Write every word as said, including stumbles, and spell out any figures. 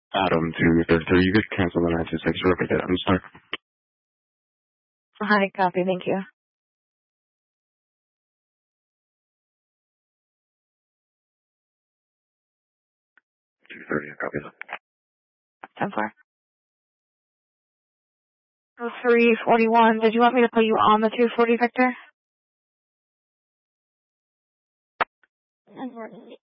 Adam two thirty-three. You could cancel the nine two six. Repeat it. I'm sorry. Hi, copy. Thank you. two thirty. Copy. ten four. three forty-one. Did you want me to put you on the two forty, Victor?